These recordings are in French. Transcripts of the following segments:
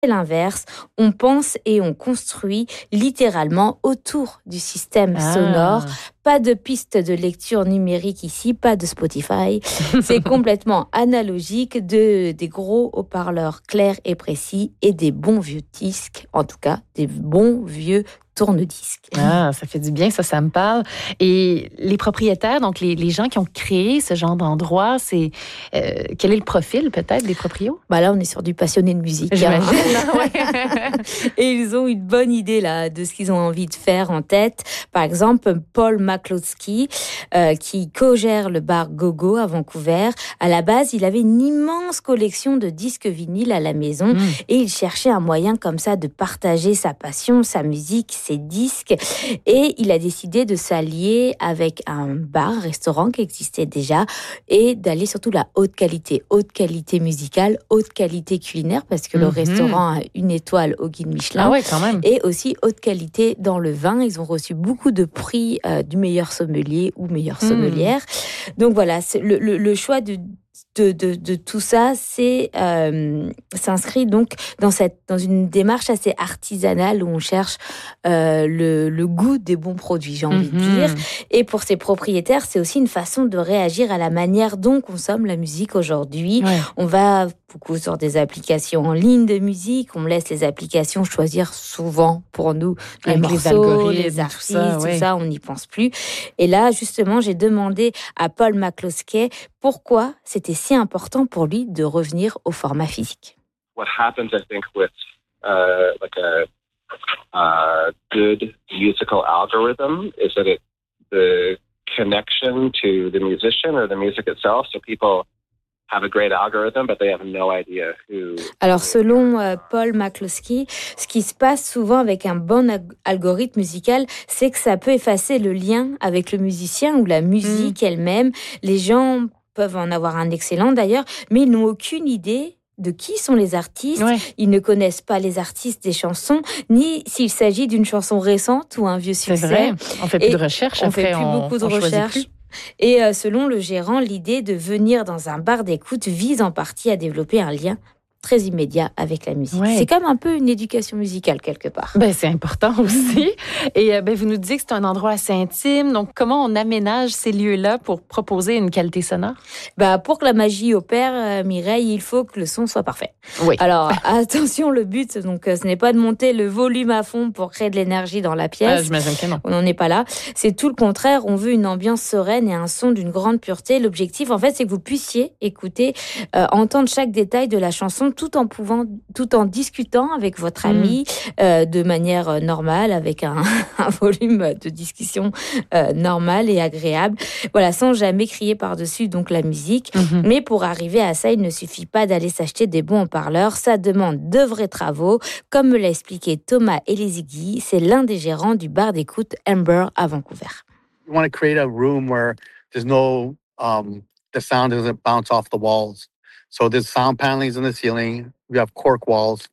l'inverse, on pense et on construit littéralement autour du système sonore. Pas de piste de lecture numérique ici, pas de Spotify. C'est complètement analogique des gros haut-parleurs clairs et précis et des bons vieux disques, en tout cas des bons vieux tourne-disques. Ah, ça fait du bien, ça me parle. Et les propriétaires, donc les gens qui ont créé ce genre d'endroit, c'est quel est le profil peut-être des proprios? Là, on est sur du passionné de musique. J'imagine. Et ils ont une bonne idée là de ce qu'ils ont envie de faire en tête. Par exemple, Paul McCloskey, qui co-gère le bar Gogo à Vancouver. À la base, il avait une immense collection de disques vinyles à la maison et il cherchait un moyen comme ça de partager sa passion, sa musique, ses disques. Et il a décidé de s'allier avec un bar-restaurant qui existait déjà et d'aller surtout la haute qualité musicale, haute qualité culinaire, parce que le restaurant a une étoile au guide Michelin. Ah ouais, quand même. Et aussi haute qualité dans le vin. Ils ont reçu beaucoup de prix du meilleur sommelier ou meilleure sommelière. Donc voilà, le choix de tout ça, s'inscrit donc dans une démarche assez artisanale où on cherche le goût des bons produits, j'ai envie de dire. Et pour ces propriétaires, c'est aussi une façon de réagir à la manière dont on consomme la musique aujourd'hui. Ouais. On va beaucoup sur des applications en ligne de musique, on laisse les applications choisir souvent pour nous les morceaux, les artistes, tout ça, on n'y pense plus. Et là, justement, j'ai demandé à Paul McCloskey pourquoi c'était si important pour lui de revenir au format physique. What happens, I think, with like a good musical algorithm is that the connection to the musician or the music itself. So people have a great algorithm, but they have no idea who. Alors, selon Paul McCloskey, ce qui se passe souvent avec un bon algorithme musical, c'est que ça peut effacer le lien avec le musicien ou la musique elle-même. Les gens peuvent en avoir un excellent d'ailleurs, mais ils n'ont aucune idée de qui sont les artistes. Ouais. Ils ne connaissent pas les artistes des chansons, ni s'il s'agit d'une chanson récente ou un vieux succès. C'est vrai, on fait plus de recherches. On fait plus beaucoup de recherches. Et selon le gérant, l'idée de venir dans un bar d'écoute vise en partie à développer un lien très immédiat avec la musique. Ouais. C'est comme un peu une éducation musicale quelque part. C'est important aussi. Et vous nous disiez que c'est un endroit assez intime. Donc, comment on aménage ces lieux-là pour proposer une qualité sonore? Pour que la magie opère, Mireille, il faut que le son soit parfait. Oui. Alors, attention, le but, donc, ce n'est pas de monter le volume à fond pour créer de l'énergie dans la pièce. J'imagine que non. On n'en est pas là. C'est tout le contraire. On veut une ambiance sereine et un son d'une grande pureté. L'objectif, en fait, c'est que vous puissiez écouter, entendre chaque détail de la chanson tout en discutant avec votre ami de manière normale, avec un volume de discussion normal et agréable. Voilà, sans jamais crier par-dessus donc la musique. Mais pour arriver à ça, il ne suffit pas d'aller s'acheter des bons haut-parleurs. Ça demande de vrais travaux. Comme me l'a expliqué Thomas Elizigui, c'est l'un des gérants du bar d'écoute Amber à Vancouver. You want to create a room where there's no the sound doesn't bounce off the walls. So there's sound panelings in the ceiling. We have cork walls.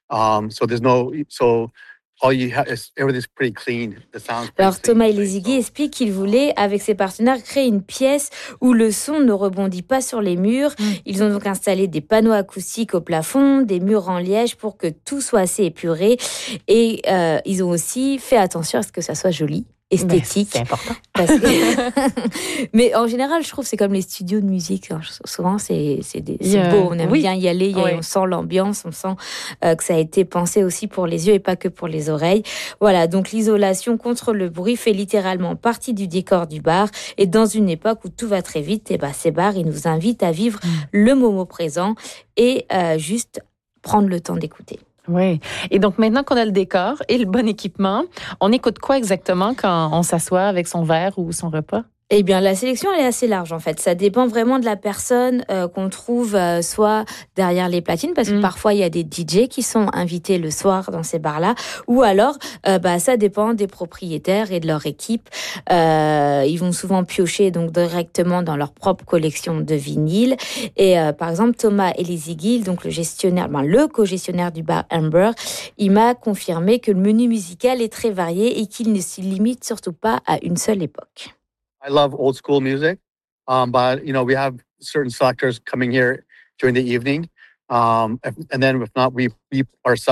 All you have is everything's pretty clean. The sound's pretty Alors Thomas Elizigui explique qu'il voulait, avec ses partenaires, créer une pièce où le son ne rebondit pas sur les murs. Ils ont donc installé des panneaux acoustiques au plafond, des murs en liège pour que tout soit assez épuré. Et ils ont aussi fait attention à ce que ça soit joli. Esthétique. C'est important. Mais en général, je trouve que c'est comme les studios de musique. Souvent, c'est beau. On aime bien y aller. On sent l'ambiance. On sent que ça a été pensé aussi pour les yeux et pas que pour les oreilles. Voilà. Donc, l'isolation contre le bruit fait littéralement partie du décor du bar. Et dans une époque où tout va très vite, ces bars, ils nous invitent à vivre le moment présent et juste prendre le temps d'écouter. Oui. Et donc, maintenant qu'on a le décor et le bon équipement, on écoute quoi exactement quand on s'assoit avec son verre ou son repas? Eh bien, la sélection, elle est assez large, en fait. Ça dépend vraiment de la personne qu'on trouve soit derrière les platines, parce que parfois, il y a des DJ qui sont invités le soir dans ces bars-là, ou alors, ça dépend des propriétaires et de leur équipe. Ils vont souvent piocher donc directement dans leur propre collection de vinyles. Et par exemple, Thomas Elizigui, donc le co-gestionnaire du bar Amber, il m'a confirmé que le menu musical est très varié et qu'il ne se limite surtout pas à une seule époque. I love old school music, but we have certain selectors coming here during the evening. And then if not, we ourselves